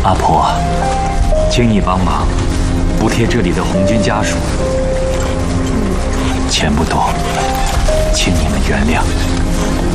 阿婆，请你帮忙补贴这里的红军家属，钱不多，请你们原谅。